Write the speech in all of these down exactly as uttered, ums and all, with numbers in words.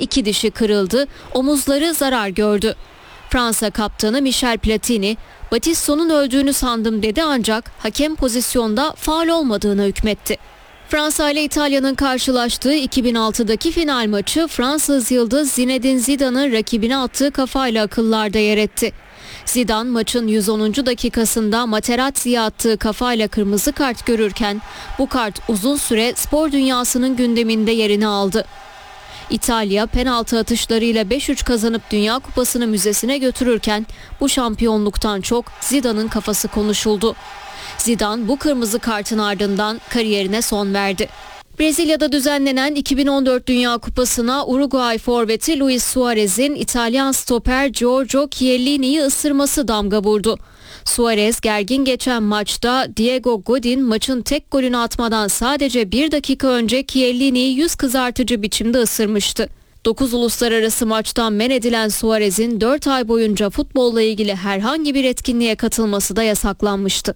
iki dişi kırıldı, omuzları zarar gördü. Fransa kaptanı Michel Platini, "Batista'nın öldüğünü sandım" dedi ancak hakem pozisyonda faul olmadığına hükmetti. Fransa ile İtalya'nın karşılaştığı iki bin altıdaki final maçı Fransız yıldız Zinedine Zidane'ın rakibine attığı kafayla akıllarda yer etti. Zidane maçın yüz onuncu dakikasında Materazzi'ye attığı kafayla kırmızı kart görürken bu kart uzun süre spor dünyasının gündeminde yerini aldı. İtalya penaltı atışlarıyla beş üç kazanıp Dünya Kupası'nı müzesine götürürken bu şampiyonluktan çok Zidane'ın kafası konuşuldu. Zidane bu kırmızı kartın ardından kariyerine son verdi. Brezilya'da düzenlenen iki bin on dört Dünya Kupası'na Uruguay forveti Luis Suarez'in İtalyan stoper Giorgio Chiellini'yi ısırması damga vurdu. Suarez gergin geçen maçta Diego Godin maçın tek golünü atmadan sadece bir dakika önce Chiellini'yi yüz kızartıcı biçimde ısırmıştı. dokuz uluslararası maçtan men edilen Suarez'in dört ay boyunca futbolla ilgili herhangi bir etkinliğe katılması da yasaklanmıştı.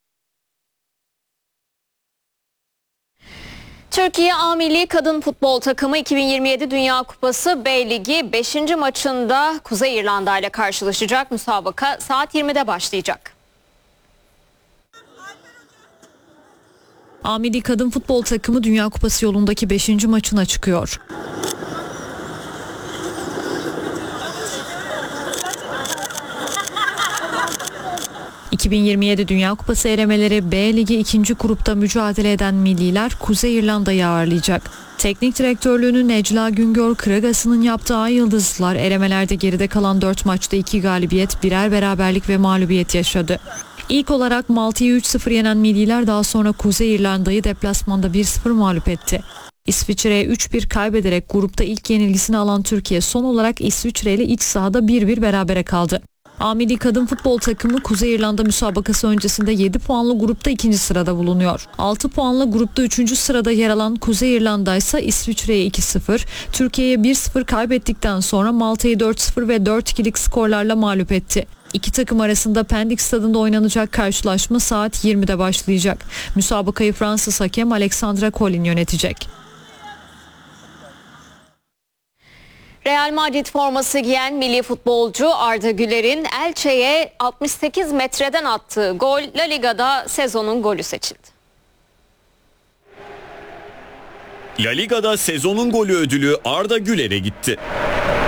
Türkiye A Milli Kadın Futbol Takımı iki bin yirmi yedi Dünya Kupası B Ligi beşinci maçında Kuzey İrlanda ile karşılaşacak. Müsabaka saat yirmide başlayacak. A Milli Kadın Futbol Takımı Dünya Kupası yolundaki beşinci maçına çıkıyor. iki bin yirmi yedi Dünya Kupası elemeleri B Ligi ikinci grupta mücadele eden milliler Kuzey İrlanda'yı ağırlayacak. Teknik direktörlüğünü Necla Güngör Kıragası'nın yaptığı Ay Yıldızlılar elemelerde geride kalan dört maçta iki galibiyet, birer beraberlik ve mağlubiyet yaşadı. İlk olarak Malta'yı üç sıfır yenen milliler daha sonra Kuzey İrlanda'yı deplasmanda bir sıfır mağlup etti. İsviçre'ye üç bir kaybederek grupta ilk yenilgisini alan Türkiye son olarak İsviçre ile iç sahada bir bir berabere kaldı. A Milli Kadın Futbol Takımı Kuzey İrlanda müsabakası öncesinde yedi puanlı grupta ikinci sırada bulunuyor. altı puanlı grupta üçüncü sırada yer alan Kuzey İrlanda ise İsviçre'ye iki sıfır, Türkiye'ye bir sıfır kaybettikten sonra Malta'yı dört sıfır ve dört ikilik skorlarla mağlup etti. İki takım arasında Pendik Stadı'nda oynanacak karşılaşma saat yirmide başlayacak. Müsabakayı Fransız hakem Alexandra Collin yönetecek. Real Madrid forması giyen milli futbolcu Arda Güler'in Elche'ye altmış sekiz metreden attığı gol La Liga'da sezonun golü seçildi. La Liga'da sezonun golü ödülü Arda Güler'e gitti.